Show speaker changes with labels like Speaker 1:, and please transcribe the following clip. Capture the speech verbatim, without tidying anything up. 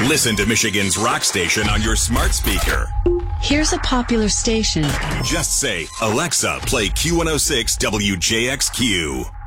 Speaker 1: Listen to Michigan's rock station on your smart speaker.
Speaker 2: Here's a popular station.
Speaker 1: Just say, Alexa, play Q one oh six W J X Q.